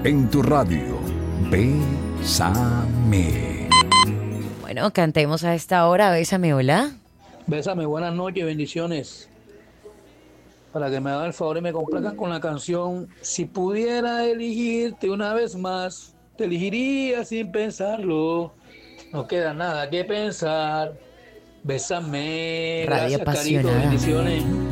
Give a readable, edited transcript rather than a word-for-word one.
En tu radio, Bésame. Bueno, cantemos a esta hora, Bésame, hola. Bésame, buenas noches, bendiciones. Para que me hagan el favor y me complazcan con la canción Si pudiera elegirte una vez más, te elegiría sin pensarlo. No queda nada que pensar. Bésame. Radio Gracias, Carito, apasionada. bendiciones.